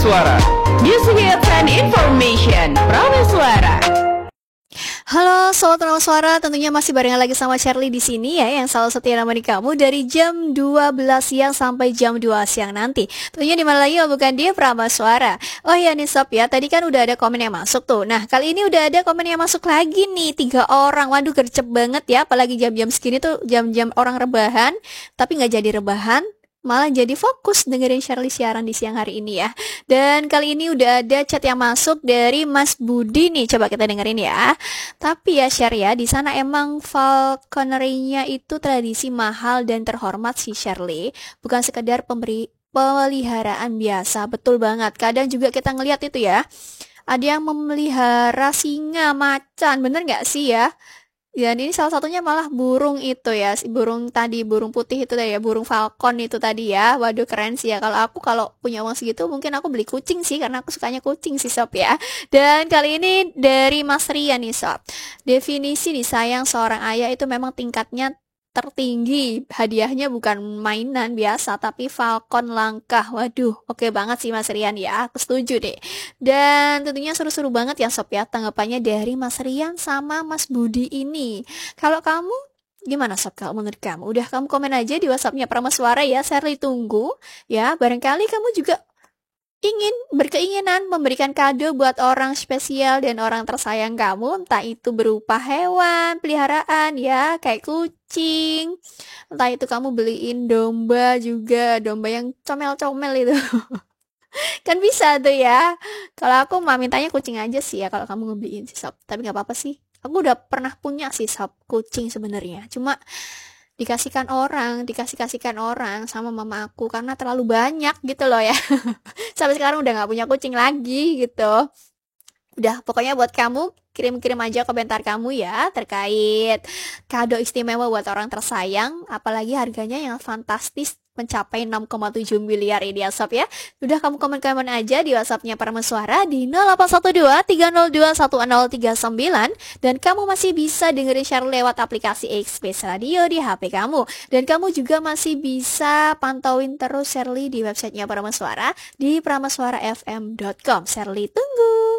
Prameswara. Music hits and information. Prameswara. Halo Sobat Prameswara, tentunya masih barengan lagi sama Shirley di sini ya, yang selalu setia nemani kamu dari jam 12 siang sampai jam 2 siang nanti. Tentunya di mana lagi bukan di Prameswara. Oh ya nih Sob ya, tadi kan udah ada komen yang masuk tuh. Nah kali ini udah ada komen yang masuk lagi nih, 3 orang. Waduh gercep banget ya, apalagi jam-jam segini tuh jam-jam orang rebahan, tapi nggak jadi rebahan, malah jadi fokus dengerin Shirley siaran di siang hari ini ya. Dan kali ini udah ada chat yang masuk dari Mas Budi nih, coba kita dengerin ya. Tapi ya Share ya, di sana emang falconry-nya itu tradisi mahal dan terhormat sih Shirley, bukan sekedar pemeliharaan biasa. Betul banget. Kadang juga kita ngelihat itu ya, ada yang memelihara singa, macan, bener nggak sih ya? Dan ini salah satunya malah burung itu ya, si burung tadi, burung putih itu tadi ya, burung falcon itu tadi ya. Waduh keren sih ya. Kalau punya uang segitu mungkin aku beli kucing sih, karena aku sukanya kucing sih Sob ya. Dan kali ini dari Mas Rian nih Sob. Definisi disayang seorang ayah itu memang tingkatnya tertinggi, hadiahnya bukan mainan biasa tapi falcon langkah. Waduh, oke banget sih Mas Rian ya, aku setuju deh. Dan tentunya seru-seru banget ya Sob ya, tanggapannya dari Mas Rian sama Mas Budi ini. Kalau kamu gimana Sob, kalau menurut kamu? Udah kamu komen aja di WhatsApp-nya Prameswara ya, Shirley tunggu ya. Barangkali kamu juga berkeinginan memberikan kado buat orang spesial dan orang tersayang kamu, entah itu berupa hewan peliharaan ya, kayak kucing, entah itu kamu beliin domba juga, domba yang comel-comel itu. Kan bisa tuh ya. Kalau aku mah mintanya kucing aja sih ya, kalau kamu ngebeliin sih Sob. Tapi nggak apa-apa sih, aku udah pernah punya sih Sob kucing sebenarnya, cuma dikasihkan orang sama mama aku karena terlalu banyak gitu loh ya. Sampai sekarang udah nggak punya kucing lagi gitu. Udah, pokoknya buat kamu kirim-kirim aja komentar kamu ya terkait kado istimewa buat orang tersayang, apalagi harganya yang fantastis mencapai 6,7 miliar ini ya Sob ya. Udah kamu komen-komen aja di WhatsApp-nya Prameswara di 0812 302 1039, dan kamu masih bisa dengerin Shirley lewat aplikasi Express Radio di HP kamu. Dan kamu juga masih bisa pantauin terus Shirley di websitenya Prameswara di prameswarafm.com. Shirley tunggu.